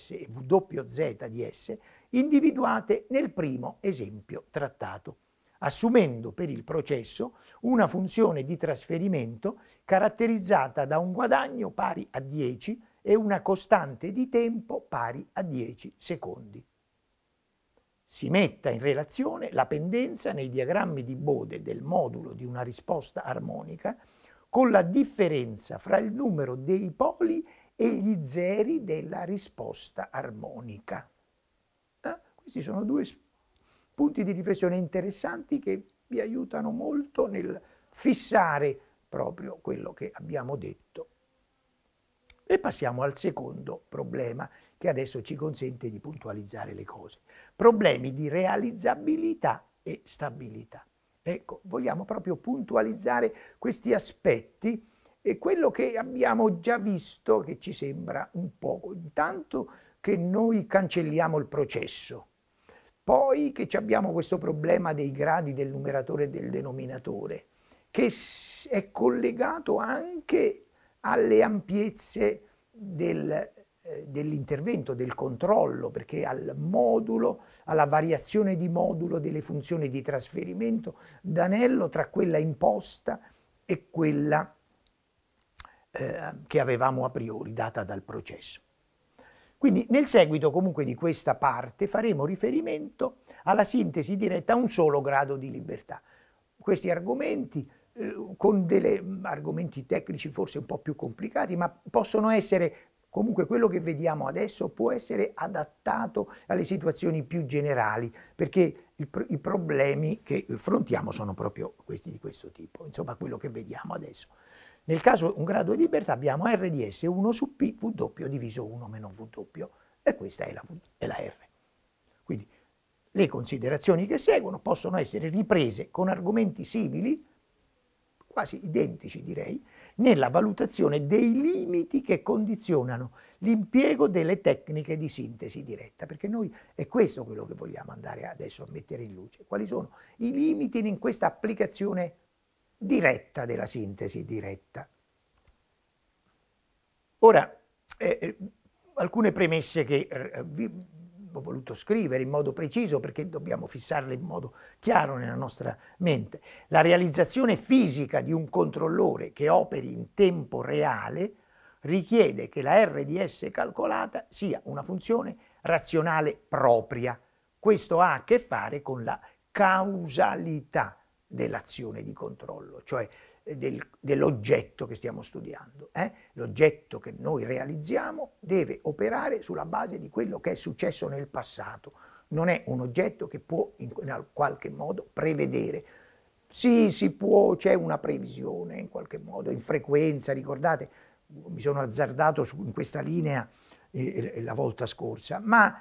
S e WZ di S individuate nel primo esempio trattato, assumendo per il processo una funzione di trasferimento caratterizzata da un guadagno pari a 10 e una costante di tempo pari a 10 secondi. Si metta in relazione la pendenza nei diagrammi di Bode del modulo di una risposta armonica con la differenza fra il numero dei poli e gli zeri della risposta armonica. Questi sono due punti di riflessione interessanti che vi aiutano molto nel fissare proprio quello che abbiamo detto. E passiamo al secondo problema, che adesso ci consente di puntualizzare le cose. Problemi di realizzabilità e stabilità. Ecco, vogliamo proprio puntualizzare questi aspetti e quello che abbiamo già visto che ci sembra un po', intanto che noi cancelliamo il processo, poi che abbiamo questo problema dei gradi del numeratore e del denominatore, che è collegato anche alle ampiezze dell'intervento, del controllo, perché al modulo, alla variazione di modulo delle funzioni di trasferimento d'anello tra quella imposta e quella che avevamo a priori data dal processo. Quindi nel seguito comunque di questa parte faremo riferimento alla sintesi diretta a un solo grado di libertà. Questi argomenti con degli argomenti tecnici forse un po' più complicati, ma possono essere, comunque quello che vediamo adesso può essere adattato alle situazioni più generali, perché i problemi che affrontiamo sono proprio questi di questo tipo, insomma quello che vediamo adesso. Nel caso un grado di libertà abbiamo R di S 1 su P W diviso 1 meno W e questa è la R. Quindi le considerazioni che seguono possono essere riprese con argomenti simili, quasi identici direi, nella valutazione dei limiti che condizionano l'impiego delle tecniche di sintesi diretta, perché noi è questo quello che vogliamo andare adesso a mettere in luce. Quali sono i limiti in questa applicazione diretta della sintesi diretta? Ora, alcune premesse che ho voluto scrivere in modo preciso perché dobbiamo fissarle in modo chiaro nella nostra mente. La realizzazione fisica di un controllore che operi in tempo reale richiede che la R di S calcolata sia una funzione razionale propria. Questo ha a che fare con la causalità dell'azione di controllo, cioè dell'oggetto che stiamo studiando. L'oggetto che noi realizziamo deve operare sulla base di quello che è successo nel passato. Non è un oggetto che può in qualche modo prevedere. Sì, si può, c'è una previsione in qualche modo, in frequenza, ricordate, mi sono azzardato in questa linea la volta scorsa, ma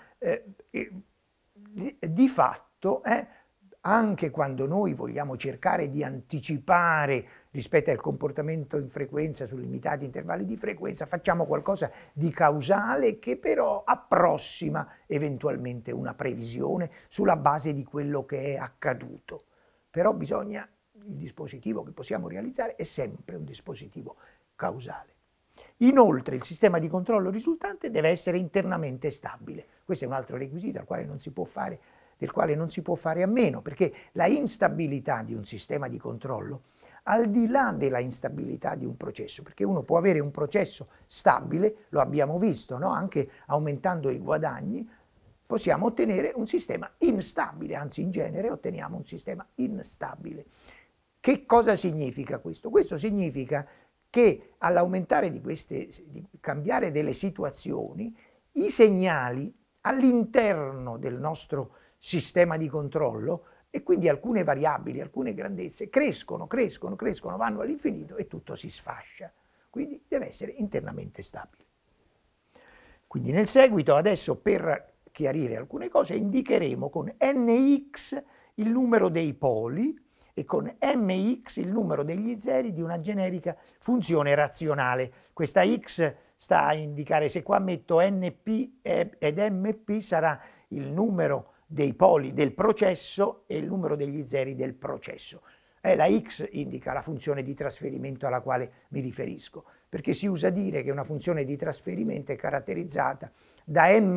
di fatto anche quando noi vogliamo cercare di anticipare rispetto al comportamento in frequenza su limitati intervalli di frequenza, facciamo qualcosa di causale che però approssima eventualmente una previsione sulla base di quello che è accaduto. Però il dispositivo che possiamo realizzare è sempre un dispositivo causale. Inoltre il sistema di controllo risultante deve essere internamente stabile. Questo è un altro requisito del quale non si può fare a meno, perché la instabilità di un sistema di controllo, al di là della instabilità di un processo, perché uno può avere un processo stabile, lo abbiamo visto, no? Anche aumentando i guadagni, possiamo ottenere un sistema instabile, anzi in genere otteniamo un sistema instabile. Che cosa significa questo? Questo significa che all'aumentare di cambiare delle situazioni, i segnali all'interno del nostro sistema di controllo e quindi alcune variabili, alcune grandezze crescono, vanno all'infinito e tutto si sfascia. Quindi deve essere internamente stabile. Quindi nel seguito, adesso per chiarire alcune cose, indicheremo con nx il numero dei poli e con mx il numero degli zeri di una generica funzione razionale. Questa x sta a indicare, se qua metto np ed mp sarà il numero dei poli del processo e il numero degli zeri del processo. La x indica la funzione di trasferimento alla quale mi riferisco, perché si usa dire che una funzione di trasferimento è caratterizzata da m